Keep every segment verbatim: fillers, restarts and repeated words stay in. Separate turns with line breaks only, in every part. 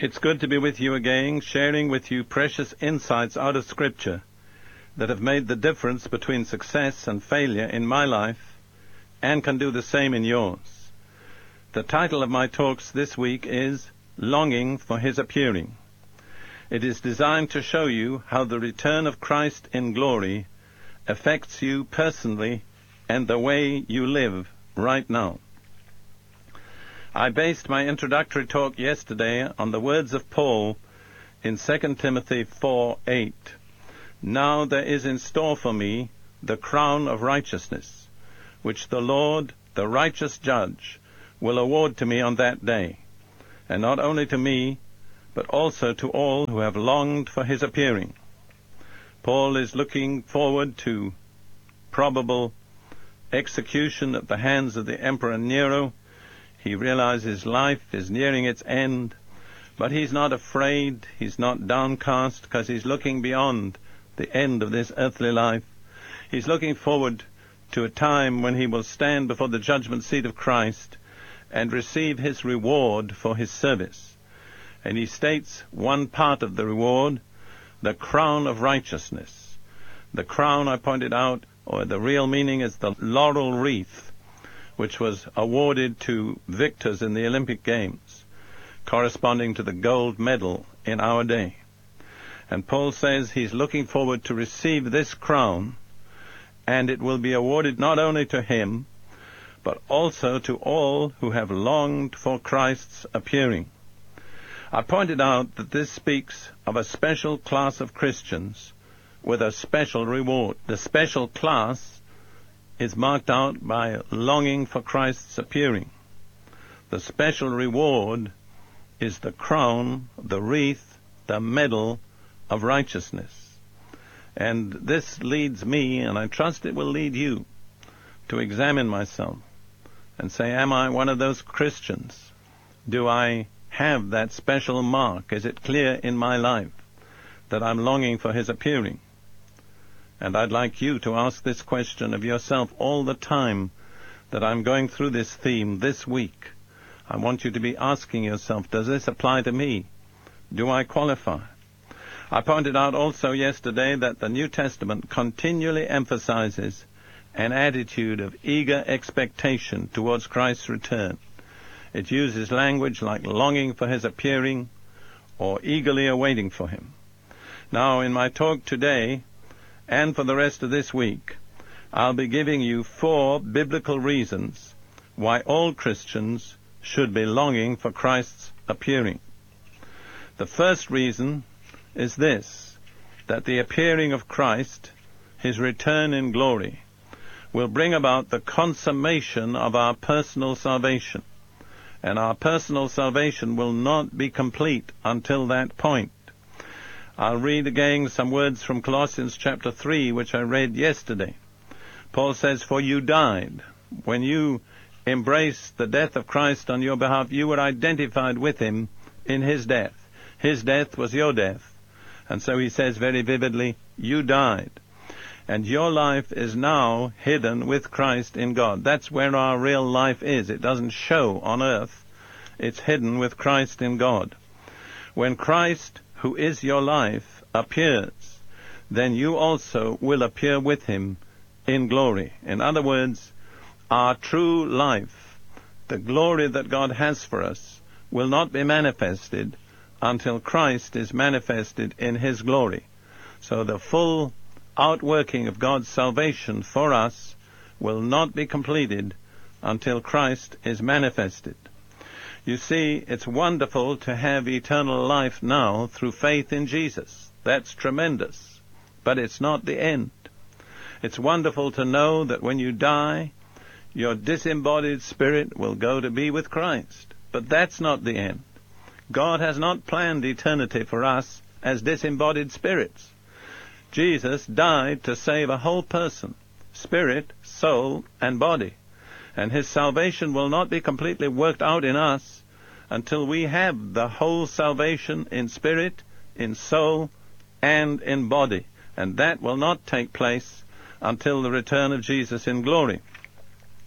It's good to be with you again, sharing with you precious insights out of Scripture that have made the difference between success and failure in my life and can do the same in yours. The title of my talks this week is Longing for His Appearing. It is designed to show you how the return of Christ in glory affects you personally and the way you live right now. I based my introductory talk yesterday on the words of Paul in Second Timothy four eight. Now there is in store for me the crown of righteousness, which the Lord, the righteous judge, will award to me on that day, and not only to me, but also to all who have longed for his appearing. Paul is looking forward to probable execution at the hands of the Emperor Nero. He realizes life is nearing its end, but he's not afraid, he's not downcast, because he's looking beyond the end of this earthly life. He's looking forward to a time when he will stand before the judgment seat of Christ and receive his reward for his service. And he states one part of the reward, the crown of righteousness. The crown, I pointed out, or the real meaning is the laurel wreath, which was awarded to victors in the Olympic Games, corresponding to the gold medal in our day. And Paul says he's looking forward to receive this crown, and it will be awarded not only to him, but also to all who have longed for Christ's appearing. I pointed out that this speaks of a special class of Christians with a special reward. The special class is marked out by longing for Christ's appearing. The special reward is the crown, the wreath, the medal of righteousness. And this leads me, and I trust it will lead you, to examine myself and say, am I one of those Christians? Do I have that special mark? Is it clear in my life that I'm longing for his appearing? And I'd like you to ask this question of yourself all the time that I'm going through this theme this week. I want you to be asking yourself, does this apply to me? Do I qualify? I pointed out also yesterday that the New Testament continually emphasizes an attitude of eager expectation towards Christ's return. It uses language like longing for his appearing or eagerly awaiting for him. Now, in my talk today, and for the rest of this week, I'll be giving you four biblical reasons why all Christians should be longing for Christ's appearing. The first reason is this, that the appearing of Christ, his return in glory, will bring about the consummation of our personal salvation. And our personal salvation will not be complete until that point. I'll read again some words from Colossians chapter three, which I read yesterday. Paul says, for you died. When you embraced the death of Christ on your behalf, you were identified with him in his death. His death was your death. And so he says very vividly, you died. And your life is now hidden with Christ in God. That's where our real life is. It doesn't show on earth. It's hidden with Christ in God. When Christ, who is your life, appears, then you also will appear with him in glory. In other words, our true life, the glory that God has for us, will not be manifested until Christ is manifested in his glory. So the full outworking of God's salvation for us will not be completed until Christ is manifested. You see, it's wonderful to have eternal life now through faith in Jesus. That's tremendous. But it's not the end. It's wonderful to know that when you die, your disembodied spirit will go to be with Christ. But that's not the end. God has not planned eternity for us as disembodied spirits. Jesus died to save a whole person, spirit, soul, and body. And his salvation will not be completely worked out in us until we have the whole salvation in spirit, in soul, and in body. And that will not take place until the return of Jesus in glory.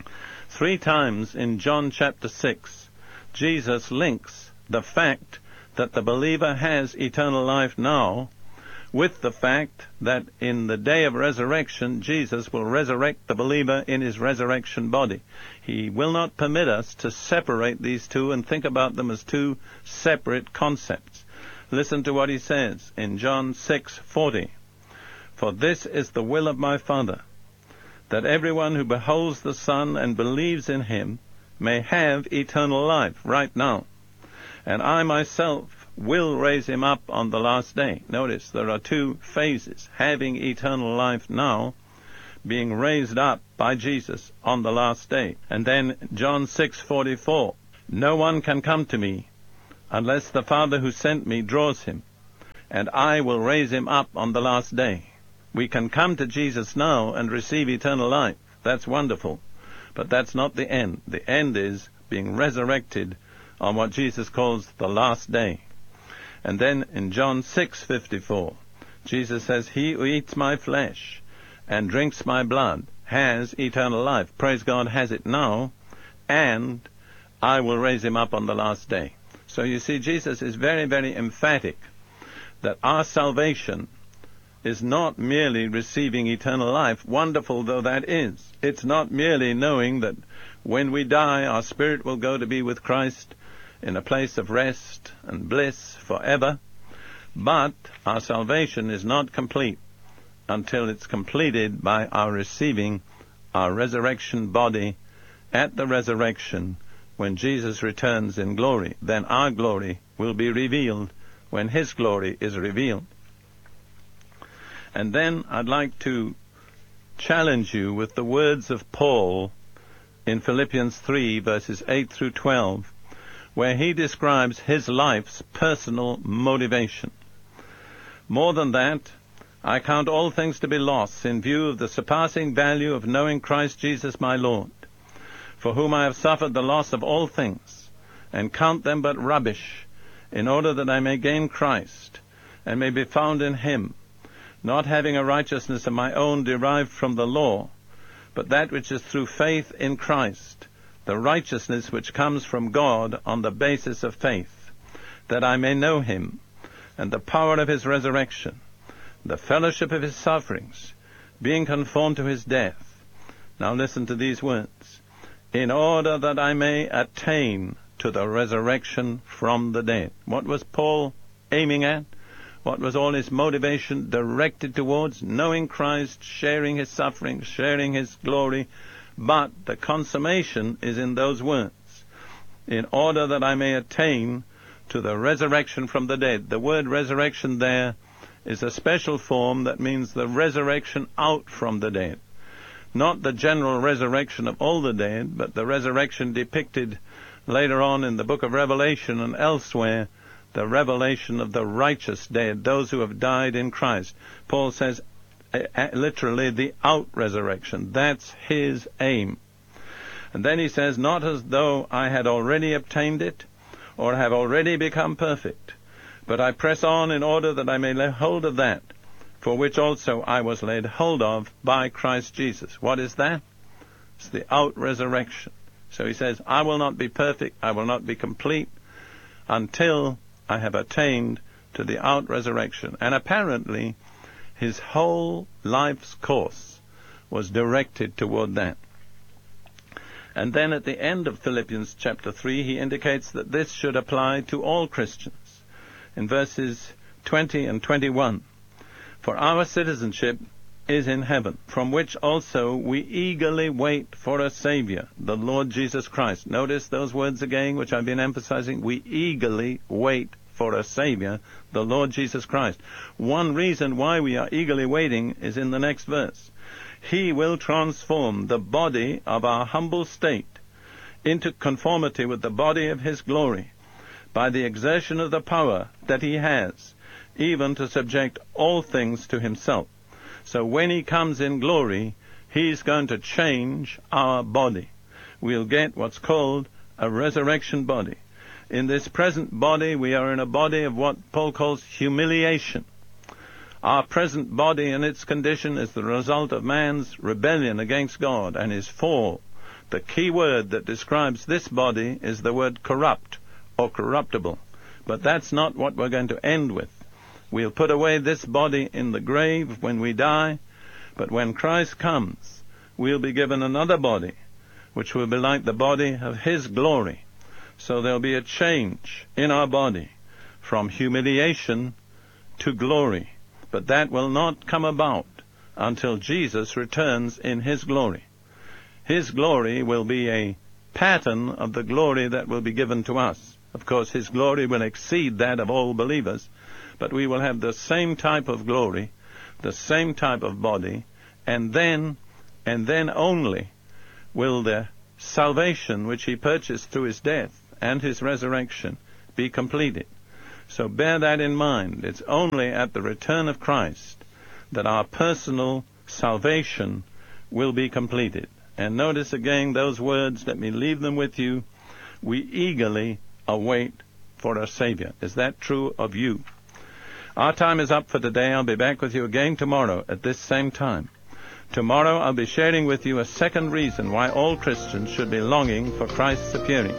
Three times in John chapter six, Jesus links the fact that the believer has eternal life now, with the fact that in the day of resurrection, Jesus will resurrect the believer in his resurrection body. He will not permit us to separate these two and think about them as two separate concepts. Listen to what he says in John six forty. For this is the will of my Father, that everyone who beholds the Son and believes in him may have eternal life right now. And I myself will raise him up on the last day. Notice there are two phases: having eternal life now, being raised up by Jesus on the last day. And then John six forty-four, no one can come to me unless the Father who sent me draws him, and I will raise him up on the last day. We can come to Jesus now and receive eternal life. That's wonderful. But that's not the end. The end is being resurrected on what Jesus calls the last day. And then in John six fifty-four, Jesus says, he who eats my flesh and drinks my blood has eternal life. Praise God, has it now, and I will raise him up on the last day. So you see, Jesus is very, very emphatic that our salvation is not merely receiving eternal life, wonderful though that is. It's not merely knowing that when we die, our spirit will go to be with Christ in a place of rest and bliss forever. But our salvation is not complete until it's completed by our receiving our resurrection body at the resurrection when Jesus returns in glory. Then our glory will be revealed when his glory is revealed. And then I'd like to challenge you with the words of Paul in Philippians three, verses eight through twelve, where he describes his life's personal motivation. More than that, I count all things to be loss in view of the surpassing value of knowing Christ Jesus my Lord, for whom I have suffered the loss of all things, and count them but rubbish, in order that I may gain Christ, and may be found in him, not having a righteousness of my own derived from the law, but that which is through faith in Christ, the righteousness which comes from God on the basis of faith, that I may know him, and the power of his resurrection, the fellowship of his sufferings, being conformed to his death. Now listen to these words. In order that I may attain to the resurrection from the dead. What was Paul aiming at? What was all his motivation directed towards? Knowing Christ, sharing his sufferings, sharing his glory. But the consummation is in those words. In order that I may attain to the resurrection from the dead. The word resurrection there is a special form that means the resurrection out from the dead. Not the general resurrection of all the dead, but the resurrection depicted later on in the book of Revelation and elsewhere, the revelation of the righteous dead, those who have died in Christ. Paul says, uh, literally, the out-resurrection. That's his aim. And then he says, not as though I had already obtained it, or have already become perfect, but I press on in order that I may lay hold of that, for which also I was laid hold of by Christ Jesus. What is that? It's the out-resurrection. So he says, I will not be perfect, I will not be complete, until I have attained to the out-resurrection. And apparently, his whole life's course was directed toward that. And then at the end of Philippians chapter three, he indicates that this should apply to all Christians. In verses twenty and twenty-one, for our citizenship is in heaven, from which also we eagerly wait for a Savior, the Lord Jesus Christ. Notice those words again, which I've been emphasizing. We eagerly wait for a Savior, the Lord Jesus Christ. One reason why we are eagerly waiting is in the next verse. He will transform the body of our humble state into conformity with the body of his glory, by the exertion of the power that he has, even to subject all things to himself. So when he comes in glory, he's going to change our body. We'll get what's called a resurrection body. In this present body, we are in a body of what Paul calls humiliation. Our present body and its condition is the result of man's rebellion against God and his fall. The key word that describes this body is the word corrupt or corruptible. But that's not what we're going to end with. We'll put away this body in the grave when we die, but when Christ comes, we'll be given another body, which will be like the body of His glory. So there'll be a change in our body from humiliation to glory. But that will not come about until Jesus returns in His glory. His glory will be a pattern of the glory that will be given to us. Of course, His glory will exceed that of all believers, but we will have the same type of glory, the same type of body, and then, and then only, will the salvation which He purchased through His death and His resurrection be completed. So bear that in mind. It's only at the return of Christ that our personal salvation will be completed. And notice again those words, let me leave them with you. We eagerly await for a Savior. Is that true of you? Our time is up for today. I'll be back with you again tomorrow at this same time. Tomorrow I'll be sharing with you a second reason why all Christians should be longing for Christ's appearing.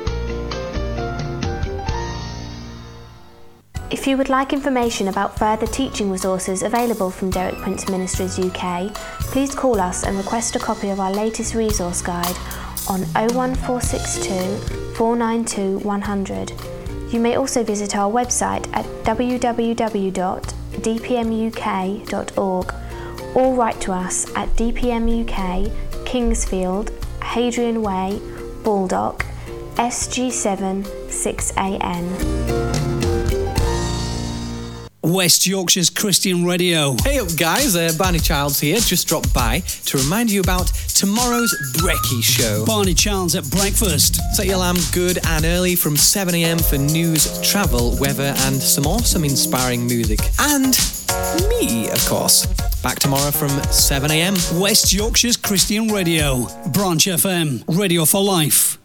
If you would like information about further teaching resources available from Derek Prince Ministries U K, please call us and request a copy of our latest resource guide on oh one four six two, four nine two, one hundred. You may also visit our website at w w w dot d p m u k dot org or write to us at D P M U K, Kingsfield, Hadrian Way, Baldock, S G seven six A N.
West Yorkshire's Christian Radio.
Hey up guys, uh, Barney Childs here, just dropped by to remind you about tomorrow's Brekkie Show.
Barney Childs at breakfast.
Set your alarm good and early from seven a m for news, travel, weather and some awesome inspiring music. And me, of course. Back tomorrow from seven a m.
West Yorkshire's Christian Radio. Branch F M. Radio for Life.